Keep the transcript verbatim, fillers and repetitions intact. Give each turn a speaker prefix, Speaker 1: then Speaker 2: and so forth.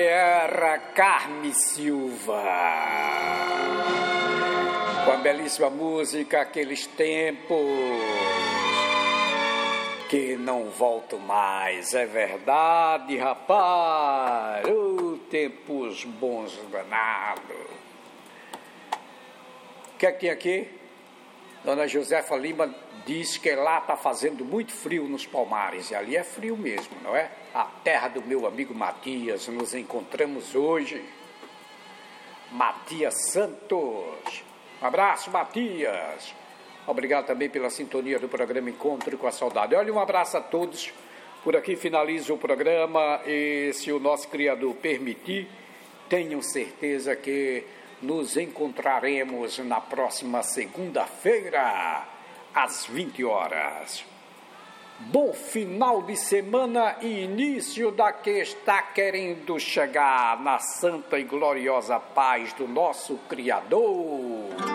Speaker 1: Era Carme Silva, com a belíssima música Aqueles Tempos que não voltam mais. É verdade, rapaz. Oh, tempos bons danados. O que é que tem aqui? Dona Josefa Lima diz que lá está fazendo muito frio nos Palmares. E ali é frio mesmo, não é? A terra do meu amigo Matias. Nos encontramos hoje. Matias Santos. Um abraço, Matias. Obrigado também pela sintonia do programa Encontro com a Saudade. Olha, um abraço a todos. Por aqui finalizo o programa. E se o nosso Criador permitir, tenham certeza que nos encontraremos na próxima segunda-feira, às vinte horas. Bom final de semana e início da que está querendo chegar na santa e gloriosa paz do nosso Criador.